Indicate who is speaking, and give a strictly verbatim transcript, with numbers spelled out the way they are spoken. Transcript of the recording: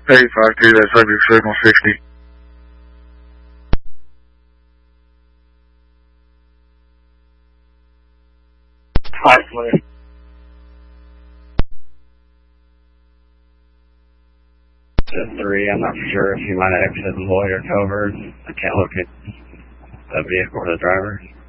Speaker 1: eight five two, that subject signal sixty.
Speaker 2: five twenty. three, I'm not sure if you might have exited Lloyd or Covert. I can't look at the vehicle or the driver.